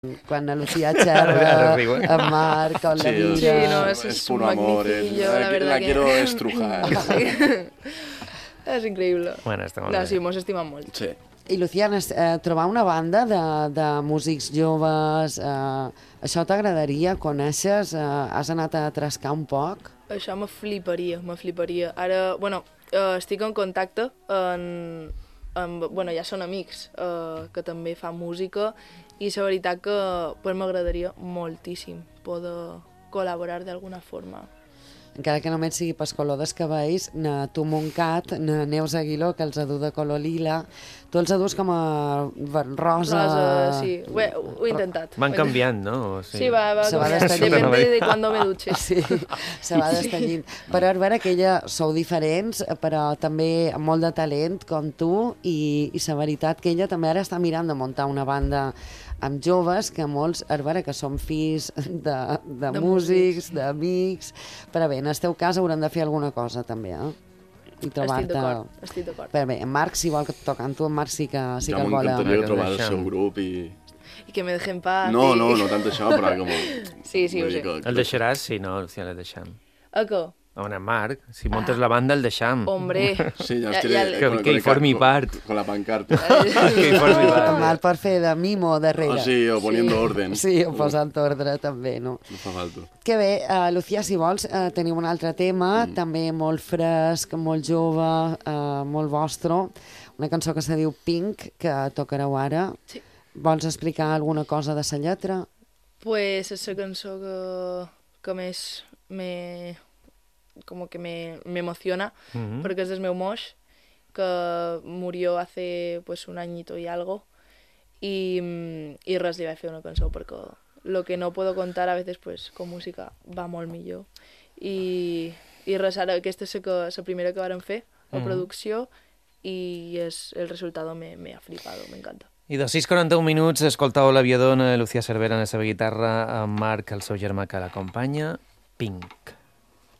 Quan la Lucía xerra, en Marc, con la Mira... Sí, no, es un magnificillo, la verdad que... quiero estrujar. És increïble. Bueno, està molt bé. Sí, mos estimem molt. Sí. I, Lucía, trobar una banda de músics joves, això t'agradaria? Coneixes? Has anat a trascar un poc? Això me fliparia. Ara, bueno, estic en contacte bueno, ja són amics que també fan música i la veritat que pues, m'agradaria moltíssim poder col·laborar d'alguna forma. Encara que només sigui pas color dels cabells, na tu Montcat, na Neus Aguiló, que els ha du de color lila, tu els ha dus com a rosa... Sí. Bé, ho he intentat. Van canviant, no? O sigui... Sí, va canviant. destenyint. Depende de quan me dutxe. Sí, se va destenyint. Però a veure que ella sou diferents, però també amb molt de talent, com tu, i la veritat que ella també ara està mirant de muntar una banda amb joves, que molts, a veure, que són fills de músics, d'amics, però bé, en el teu cas hauran de fer alguna cosa també, i trobar-te... Estic d'acord. Però bé, en Marc, si vol tocar amb tu, en Marc sí que el vol... M'encantaria trobar el seu grup i... I que me dejen paz. No tant això, però com... Sí, ho sé. El deixaràs? Sí, no, Lucía, el deixem. A què? On en Marc, si montes la banda el deixam. Hombre. Sí, ja que hi formi part. Con la pancarta. Que hi formi part. Mal per fer de mimo darrere. Sí, o poniendo orden. Sí, o posant ordre també, no? No fa falta. Que bé, Lucía, si vols, tenim un altre tema, també molt fresc, molt jove, molt vostre, una cançó que se diu Pink, que tocareu ara. Sí. Vols explicar alguna cosa de la lletra? Pues és la cançó que més como que me emociona, porque es del meu moix, que murió hace pues un añito y algo, y res li vaig fer una cançó, perquè lo que no puedo contar a veces pues con música va molt millor. I res, ara aquesta és la primera que vàrem fer, la producció, i el resultat me ha flipado, m'encanta. I de 6:41 minuts escoltau l'aviador Lucía Cervera en la seva guitarra, en Marc, el seu germà que l'acompanya, Pink.